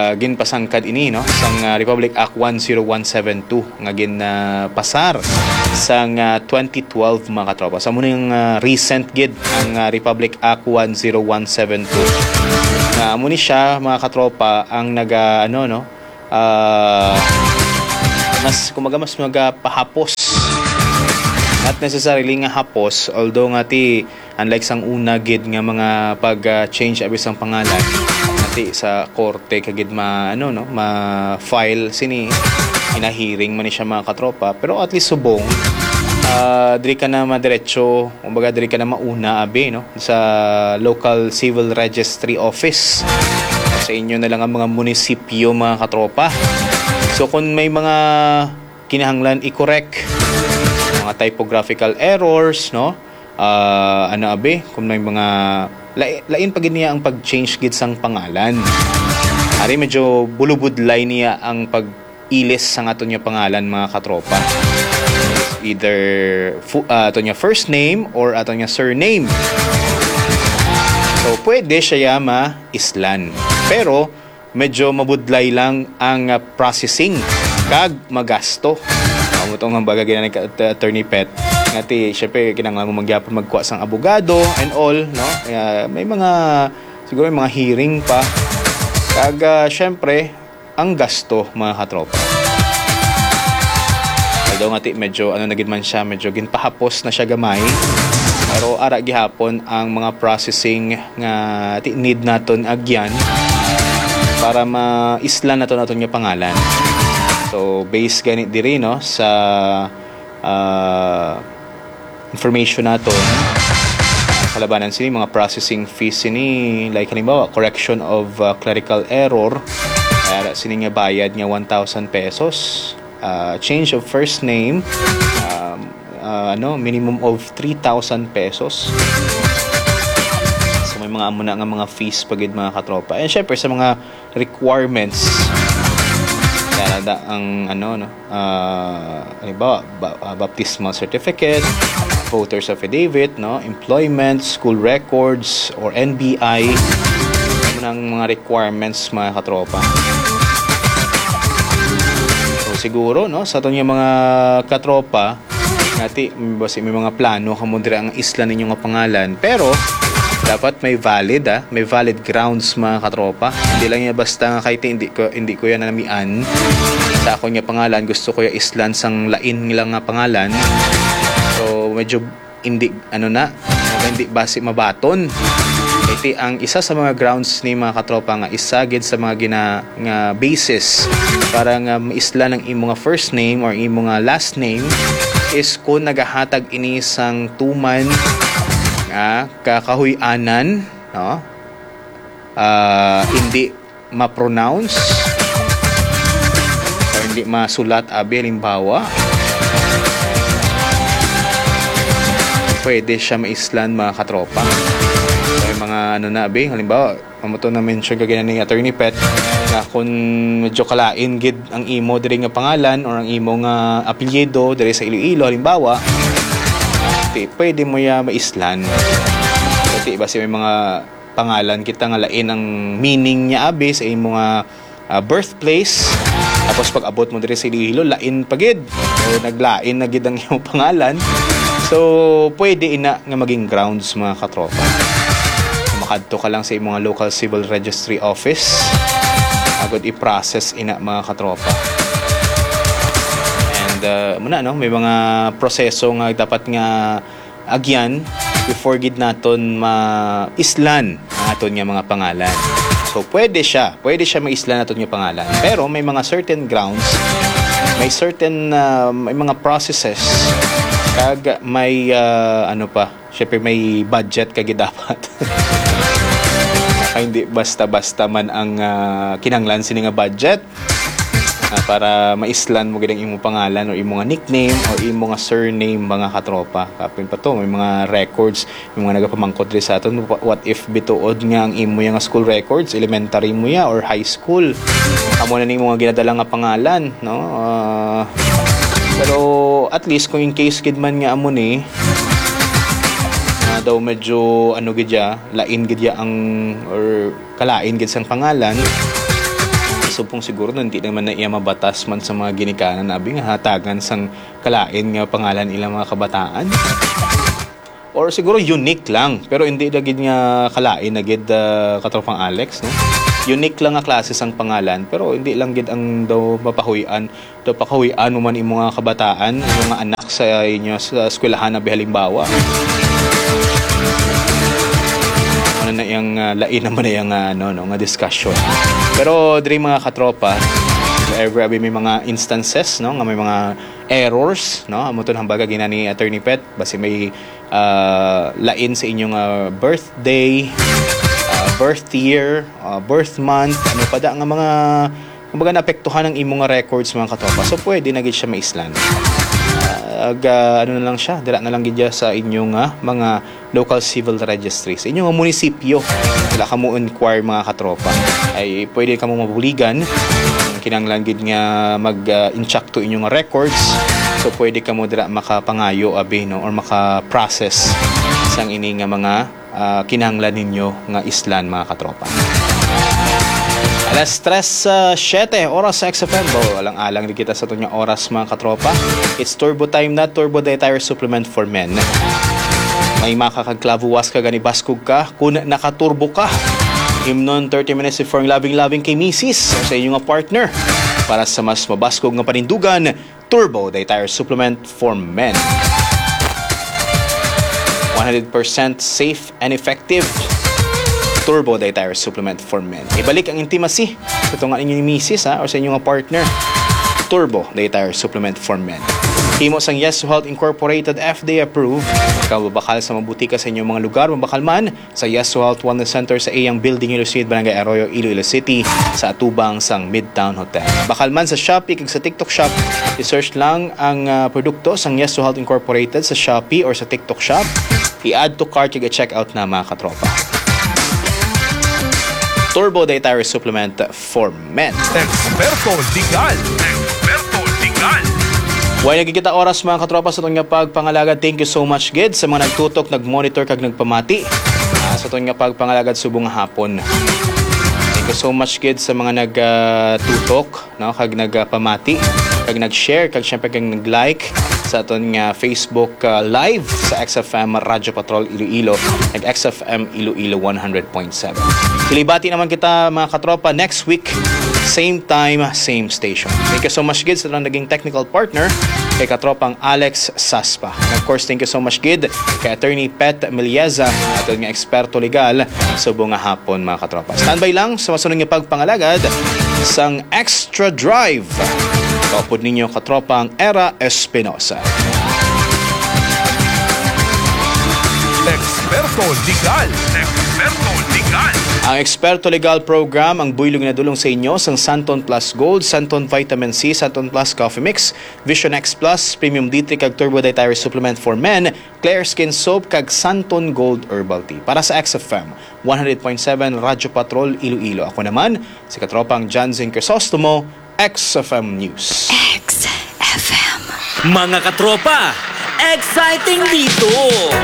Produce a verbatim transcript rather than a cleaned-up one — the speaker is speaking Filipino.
uh, ginpasangkad ini no sang uh, Republic Act one oh one seven two nga gin uh, pasar sang uh, twenty twelve mga katropa. Sa muna yung uh, recent gid ang uh, Republic Act one oh one seven two. Na uh, muna siya mga katropa ang naga ano no uh, mas kumaga mas magapahapos. Not necessarily nga hapos, although nga ti unlike sang una gid nga mga pag-change uh, abis ang pangalan nati sa korte kagid ma ano no ma-file sini ina-hearing man ni siya mga katropa, pero at least subong uh, diri ka na madiretso, kumbaga diri ka na mauna abi no sa local civil registry office sa inyo na lang ang mga munisipyo mga katropa. So kung may mga kinahanglan i-correct mga typographical errors no uh, ano abi kung may mga lain, lain pag niya ang pag-change gid sang pangalan. Ari medyo bulubudlay niya ang pag-ilis sang ato niya pangalan mga katropa. Either fu- uh, ato niya first name or ato niya surname. So pwede siya yama islan. Pero medyo mabudlay lang ang uh, processing kag magasto. Amo tong ang baga ginani ka Attorney Pet. Ngati syempre kinahanglan mo magyapon magkuha sang abogado and all no. Kaya may mga siguro may mga hearing pa. Kag uh, syempre ang gasto mga katropa. Although ngati medyo ano na gid man siya, medyo ginpahapos na siya gamay. Pero ara gihapon ang mga processing nga need naton agyan para ma-islan nato naton nga pangalan. So based ganit diri no sa uh, information naton kalabanan sini mga processing fees sini like halimbawa correction of uh, clerical error ara sini nga bayad nga one thousand pesos, uh, change of first name um, uh, ano minimum of three thousand pesos. So may mga amo na nga mga fees pagid mga katropa. And syempre sa mga requirements da ang ano no uh, halimbawa ba, uh, baptismal certificate, voters affidavit no, employment, school records or N B I ng mga requirements mga katropa. So siguro no sa aton yung mga katropa nati basi may mga plano kamo diri ang isla ninyo nga pangalan, pero dapat may valid ah, may valid grounds mga katropa. Hindi lang yan basta nga kahit hindi ko hindi ko yan namian sa ako nga pangalan, gusto ko ya islan sang lain nilang nga pangalan. So medyo hindi ano na, hindi basi mabaton. Iti ang isa sa mga grounds ni mga katropa nga isa gid sa mga gina nga basis para nga maislan ang imong first name or imong last name is kung nagahatag ini sang tuman nga kakahuy-anan no uh, hindi ma-pronounce or hindi masulat abi halimbawa pwede siya maislan mga katropa. So, may mga ano na abi halimbawa mamuto na mention kagaya ni Attorney Pet na kung medyo kalain gid ang imo diri nga pangalan or ang imo nga apelyido diri sa Iloilo halimbawa, pwede mo ya maislan. Kasi basi may mga pangalan kita nga lain ang meaning niya abi sa imong mga uh, birthplace. Tapos pag abot mo diri sa Iloilo, lain pagid. So naglain na gid ang imong pangalan. So pwede ina nga maging grounds mga katropa. Makadto ka lang sa imong local civil registry office. Agad i-process ina mga katropa. Uh, muna no may mga proseso nga dapat nga agyan before gid naton ma-islan ang aton nga mga pangalan. So pwede siya, pwede siya ma-islan naton nga pangalan. Pero may mga certain grounds, may certain uh, may mga processes kag may uh, ano pa, syempre may budget kag dapat. Kaya hindi basta-basta man ang uh, kinahanglan sini nga budget. Uh, para maislan mo gid ang imong pangalan o imong nickname o imong surname mga katropa. Kapin pa to may mga records, may mga nagapamangkot diri sa aton, what if bituod nga ang imo nga school records, elementary mo ya or high school, amo na nimo nga ginadala nga pangalan no. Uh, pero at least kung in case gid man nga amo ni uh, daw medyo ano gid ya lain gid ya ang or kalain gid sang pangalan, Subong siguro na hindi naman na iya mabatas man sa mga ginikanan nabi nga hatagan sang kalain nga pangalan ilang mga kabataan. Or siguro unique lang, pero hindi na gid nga kalain na gid uh, katropang Alex, no? Unique lang nga klase sang pangalan, pero hindi lang gid ang daw mapahuyan. Daw pakahuyan man imo mga kabataan, yung mga anak sa inyo sa eskwelahan na halimbawa. Ano na yung uh, lain naman na yung uh, ano, no, nga discussion. Pero diri mga katropa, ever may mga instances, no, nga may mga errors, no, amo to hambaga gina ni Attorney Pet basi may uh, lain sa inyong uh, birthday, uh, birth year, uh, birth month, ano pa da nga mga kumbaga naapektuhan ng imong records mga katropa. So pwede na gid siya maislan. Uh, ag, uh, ano na lang siya, dira na lang gid sa inyong uh, mga local civil registry sa inyong munisipyo. Wala ka mo inquire mga katropa. Ay pwede ka mo mabuligan kinanglan gid nga mag-incheck uh, to inyong records. So pwede ka mo dira makapangayo abi, no, or maka-process sang ini nga mga uh, kinahanglan ninyo nga islan mga katropa. Alas tres uh, siyete oras sa X F M. Bo, alang-alang di kita sa itong oras mga katropa. It's turbo time na, turbo dietary supplement for men. May makakagklavuwas ka gani baskog ka kung nakaturbo ka. Himnon thirty minutes before labing-labing kay Missus o sa inyong partner. Para sa mas mabaskog nga panindugan, Turbo Dietary Supplement for Men. one hundred percent safe and effective. Turbo Dietary Supplement for Men. Ibalik ang intimacy sa itong inyong Missus ha, o sa inyong partner. Turbo Dietary Supplement for Men. Himo sang Yes to Health Incorporated, F D A approved. Kababakal sa mabutika sa inyong mga lugar, mabakal man sa Yes to Health Wellness Center sa Iyang Building, Iloilo, Barangay Arroyo, Iloilo City, sa atubang sang Midtown Hotel. Bakal man sa Shopee kag sa TikTok Shop, i-search lang ang uh, produkto sang Yes to Health Incorporated sa Shopee or sa TikTok Shop. I-add to cart kag i-check out na mga katropa. Turbo Dietary Supplement for Men. Experto Legal. Experto Legal. Way nagkikita oras mga katropa sa itong nga pagpangalagad. Thank you so much, Gid, sa mga nagtutok, nagmonitor, kag nagpamati uh, sa itong nga pagpangalagad subong hapon. Thank you so much, Gid, sa mga nagtutok, uh, no, kag nagpamati, kag nag-share, kag syempre kag nag-like sa itong nga Facebook uh, live sa X F M Radyo Patrol Iloilo, nag X F M Iloilo one hundred point seven. Ilibati naman kita mga katropa next week, same time, same station. Thank you so much, Gid, sa naging technical partner kay katropang Alex Saspa. And of course, thank you so much, Gid, kay Attorney Pet Milieza at ang eksperto legal sa buong hapon mga katropa. Standby lang sa masunod nga pagpangalagad sang Extra Drive. Kaupod ninyo katropang Era Espinosa. Experto Legal. Experto Legal. Ang Experto Legal Program ang buylog na dulong sa inyo sang Santon Plus Gold, Santon Vitamin C, Santon Plus Coffee Mix, Vision X Plus, Premium D three kag Turbo Dietary Supplement for Men, Clear Skin Soap kag Santon Gold Herbal Tea. Para sa X F M one hundred point seven Radyo Patrol Iloilo. Ako naman si katropang Janzen Crisostomo, X F M News. X F M. Mga katropa, exciting dito!